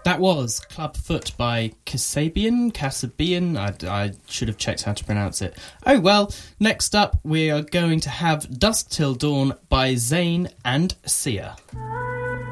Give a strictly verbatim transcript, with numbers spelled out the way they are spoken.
That was Clubfoot by Kasabian. Kasabian. I, I should have checked how to pronounce it. Oh well, next up we are going to have Dusk Till Dawn by Zayn and Sia.